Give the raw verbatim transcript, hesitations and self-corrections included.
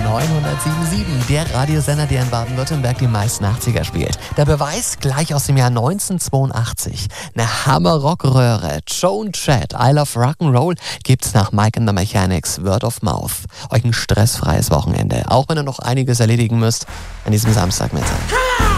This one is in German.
neunhundertsieben Komma sieben, der Radiosender, der in Baden-Württemberg die meisten achtziger spielt. Der Beweis gleich aus dem Jahr neunzehnhundertzweiundachtzig. Eine Hammer-Rockröhre. Joan Jett, I Love Rock'n'Roll gibt's nach Mike and the Mechanics, Word of Mouth. Euch ein stressfreies Wochenende, auch wenn ihr noch einiges erledigen müsst an diesem Samstagmittag.